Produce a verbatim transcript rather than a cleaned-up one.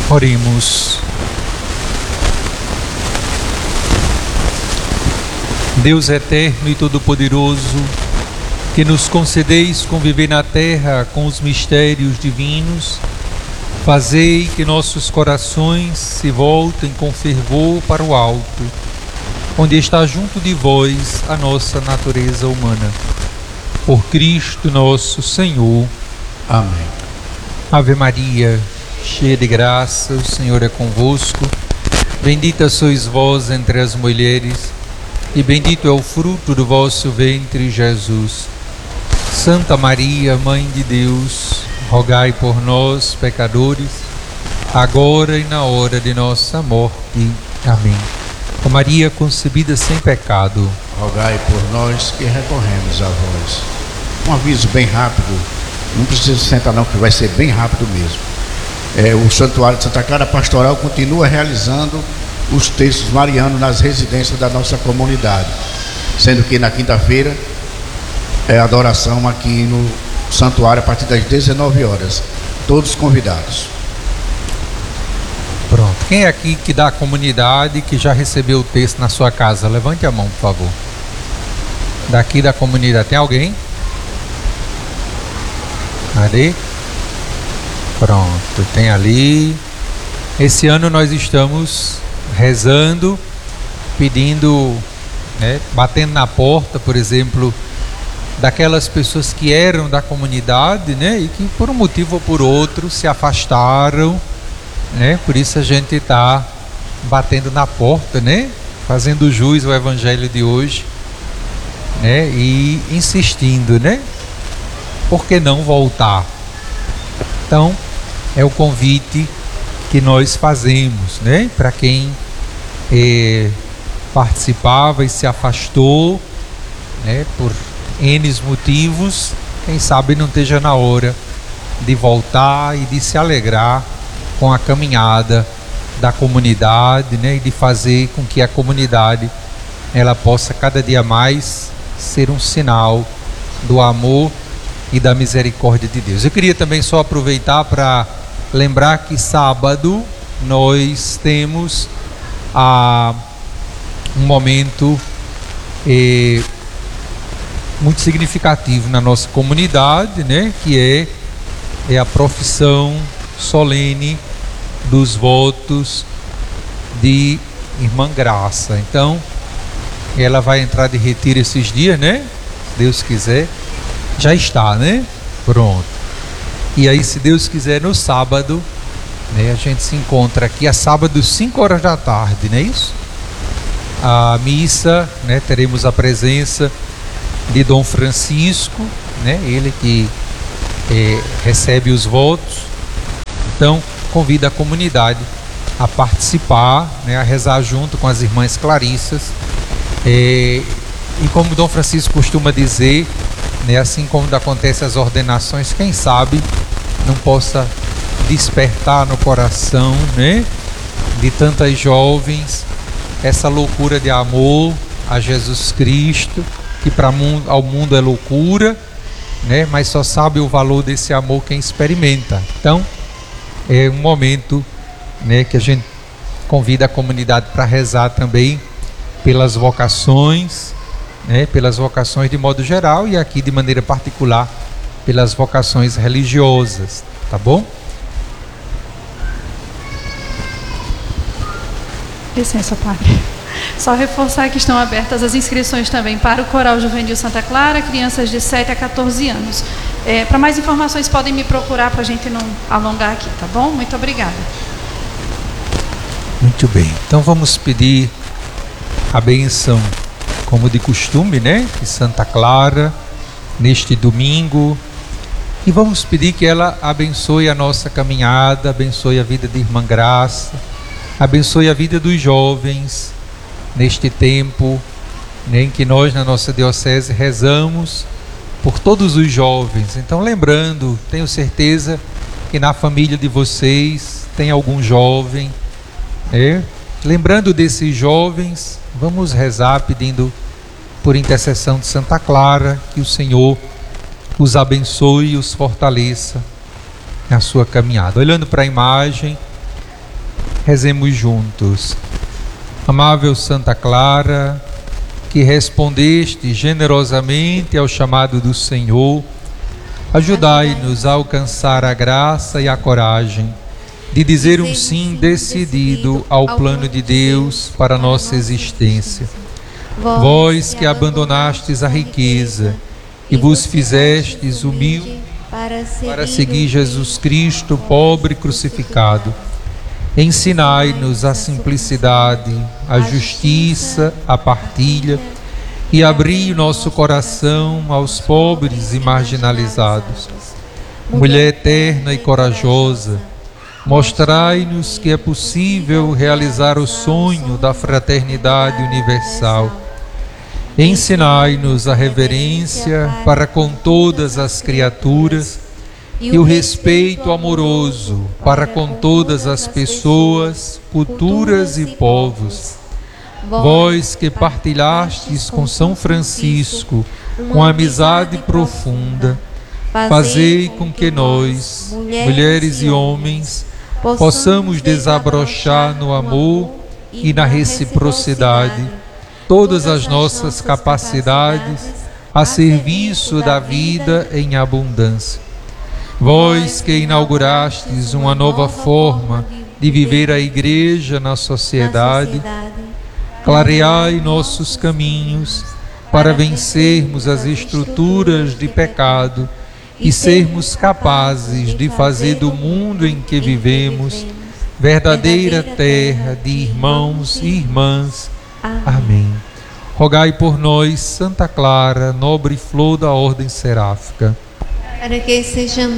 Oremos. Deus eterno e todo-poderoso, que nos concedeis conviver na terra com os mistérios divinos, fazei que nossos corações se voltem com fervor para o alto, onde está junto de vós a nossa natureza humana. Por Cristo nosso Senhor. Amém. Ave Maria, cheia de graça, o Senhor é convosco. Bendita sois vós entre as mulheres, e bendito é o fruto do vosso ventre, Jesus. Santa Maria, Mãe de Deus, rogai por nós, pecadores, agora e na hora de nossa morte. Amém. Ó Maria concebida sem pecado, rogai por nós que recorremos a vós. Um aviso bem rápido, não precisa sentar não, que vai ser bem rápido mesmo. É, o Santuário de Santa Clara Pastoral continua realizando os textos marianos nas residências da nossa comunidade, sendo que na quinta-feira é adoração aqui no santuário a partir das dezenove horas. Todos convidados. Pronto. Quem é aqui que da comunidade que já recebeu o texto na sua casa? Levante a mão, por favor. Daqui da comunidade, tem alguém? Ali? Pronto, tem ali. Esse ano nós estamos rezando, pedindo, né, batendo na porta, por exemplo, daquelas pessoas que eram da comunidade, né, e que por um motivo ou por outro se afastaram, né? Por isso a gente está batendo na porta, né, fazendo jus ao evangelho de hoje, né, e insistindo, né, por que não voltar? Então é o convite que nós fazemos, né, para quem eh, participava e se afastou, né, por N motivos, quem sabe não esteja na hora de voltar e de se alegrar com a caminhada da comunidade, né, e de fazer com que a comunidade ela possa cada dia mais ser um sinal do amor e da misericórdia de Deus. Eu queria também só aproveitar para lembrar que sábado nós temos ah, um momento eh, muito significativo na nossa comunidade, né, que é, é a profissão solene dos votos de Irmã Graça. Então, ela vai entrar de retiro esses dias, né? Se Deus quiser. Já está, né? Pronto. E aí, se Deus quiser, no sábado, né, a gente se encontra aqui a sábado, cinco horas da tarde, não é isso? A missa, né, teremos a presença de Dom Francisco, né, ele que eh, recebe os votos. Então, convida a comunidade a participar, né, a rezar junto com as irmãs Clarissas. Eh, e como Dom Francisco costuma dizer, né, assim como acontece as ordenações, quem sabe não possa despertar no coração, né, de tantas jovens essa loucura de amor a Jesus Cristo, que para mundo, ao mundo é loucura, né, mas só sabe o valor desse amor quem experimenta. Então é um momento, né, que a gente convida a comunidade para rezar também pelas vocações, né, pelas vocações de modo geral e aqui de maneira particular pelas vocações religiosas, tá bom? Licença, padre. Só reforçar que estão abertas as inscrições também para o Coral Juvenil Santa Clara, crianças de sete a quatorze anos. É, para mais informações podem me procurar para a gente não alongar aqui, tá bom? Muito obrigada. Muito bem, então vamos pedir a bênção, como de costume, né, de Santa Clara, neste domingo, e vamos pedir que ela abençoe a nossa caminhada, abençoe a vida de Irmã Graça, abençoe a vida dos jovens, neste tempo, né, em que nós na nossa diocese rezamos por todos os jovens. Então, lembrando, tenho certeza que na família de vocês tem algum jovem, né? Lembrando desses jovens, vamos rezar pedindo por intercessão de Santa Clara, que o Senhor os abençoe e os fortaleça na sua caminhada. Olhando para a imagem, Rezemos juntos. Amável Santa Clara, que respondeste generosamente ao chamado do Senhor, ajudai-nos a alcançar a graça e a coragem de dizer um sim decidido ao plano de Deus para a nossa existência. Vós que abandonastes a riqueza e vos fizestes humilde para seguir Jesus Cristo, pobre e crucificado, ensinai-nos a simplicidade, a justiça, a partilha e abri nosso coração aos pobres e marginalizados. Mulher eterna e corajosa, mostrai-nos que é possível realizar o sonho da fraternidade universal. Ensinai-nos a reverência para com todas as criaturas e o respeito amoroso para com todas as pessoas, culturas e povos. Vós que partilhastes com São Francisco uma amizade profunda, fazei com que nós, mulheres e homens, possamos desabrochar no amor e na reciprocidade todas as nossas capacidades a serviço da vida em abundância. Vós que inaugurastes uma nova forma de viver a Igreja na sociedade, clareai nossos caminhos para vencermos as estruturas de pecado e sermos capazes de fazer do mundo em que vivemos verdadeira terra de irmãos e irmãs. Amém. Rogai por nós, Santa Clara, nobre flor da Ordem Seráfica, para que sejamos